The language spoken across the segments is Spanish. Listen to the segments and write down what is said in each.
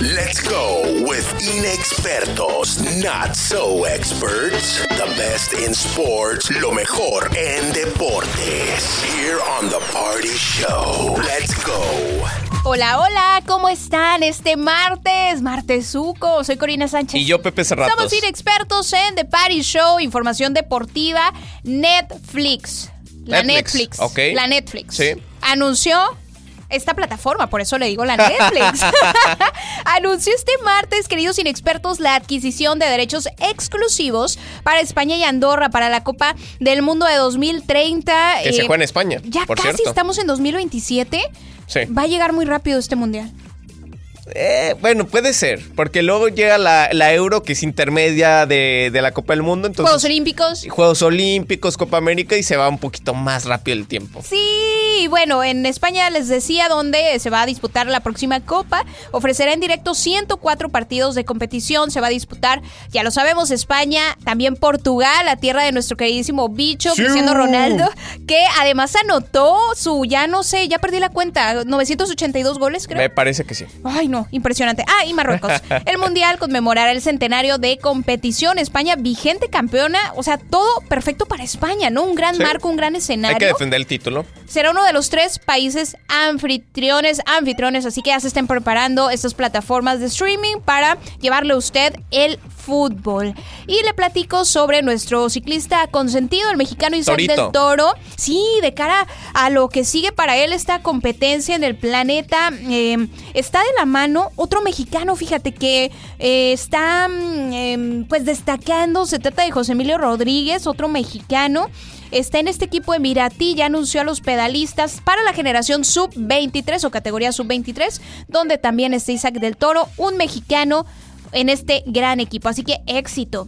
Let's go with inexpertos, not so experts. The best in sports, lo mejor en deportes. Here on The Party Show. Let's go. Hola, hola, ¿cómo están este martesuco? Soy Corina Sánchez. Y yo, Pepe Cerratos. Somos inexpertos en The Party Show, información deportiva, Netflix. La Netflix. Ok. La Netflix. Sí. Anunció esta plataforma, por eso le digo la Netflix. Anunció este martes, queridos inexpertos, la adquisición de derechos exclusivos para España y Andorra para la Copa del Mundo de 2030. Que se juega en España, ya por casi cierto. Estamos en 2027. Sí. Va a llegar muy rápido este mundial. Bueno, puede ser, porque luego llega la Euro, que es intermedia de la Copa del Mundo. Entonces, Juegos Olímpicos, Copa América, y se va un poquito más rápido el tiempo. Sí, bueno, en España les decía dónde se va a disputar la próxima Copa. Ofrecerá en directo 104 partidos de competición. Se va a disputar, ya lo sabemos, España, también Portugal, la tierra de nuestro queridísimo bicho, Sí. Cristiano Ronaldo, que además anotó ya perdí la cuenta, 982 goles, creo. Me parece que sí. Ay, no, impresionante. Ah, y Marruecos. El Mundial conmemorará el centenario de competición. España vigente campeona. O sea, todo perfecto para España, ¿no? Un gran marco, un gran escenario. Hay que defender el título. Será uno de los 3 países anfitriones, así que ya se estén preparando estas plataformas de streaming para llevarle a usted el fútbol. Y le platico sobre nuestro ciclista consentido, el mexicano Isaac Torito. del Toro. Sí, de cara a lo que sigue para él esta competencia en el planeta, está de la mano otro mexicano, fíjate, que está pues destacando. Se trata de José Emilio Rodríguez, otro mexicano. Está en este equipo Emiratí, ya anunció a los pedalistas para la generación sub-23 o categoría sub-23, donde también está Isaac del Toro, un mexicano en este gran equipo. Así que éxito.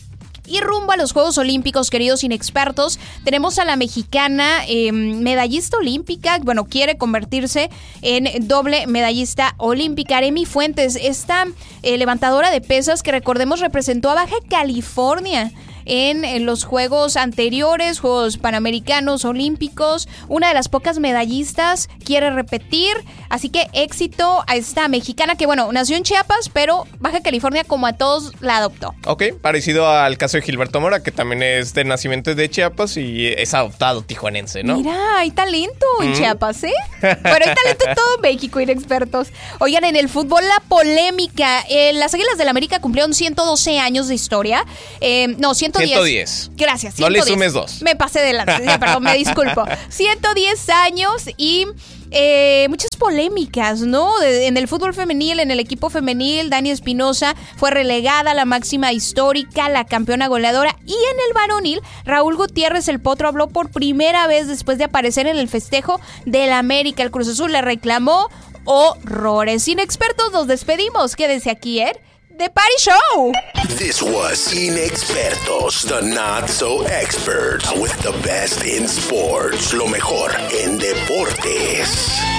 Y rumbo a los Juegos Olímpicos, queridos inexpertos, tenemos a la mexicana medallista olímpica, bueno, quiere convertirse en doble medallista olímpica, Aremi Fuentes, esta levantadora de pesas que recordemos representó a Baja California en los juegos anteriores, Juegos Panamericanos, Olímpicos, una de las pocas medallistas, quiere repetir, así que éxito a esta mexicana que, bueno, nació en Chiapas, pero Baja California, como a todos, la adoptó. Ok, parecido al caso de Gilberto Mora, que también es de nacimiento de Chiapas y es adoptado tijuanense, ¿no? Mira, hay talento en Chiapas, ¿eh? Pero hay talento en todo México, inexpertos. Oigan, en el fútbol, la polémica. Las Águilas del América cumplieron 112 años de historia. 110. Gracias, 110. No le sumes 2. Me pasé de lanza, ya, perdón, me disculpo. 110 años y muchas polémicas, ¿no? En el fútbol femenil, en el equipo femenil, Dani Espinosa fue relegada a la máxima histórica, la campeona goleadora. Y en el varonil, Raúl Gutiérrez, el Potro, habló por primera vez después de aparecer en el festejo del América. El Cruz Azul le reclamó horrores. Inexpertos, nos despedimos. Quédense aquí, The Party Show. This was Inexpertos, the not so experts, with the best in sports, lo mejor en deportes.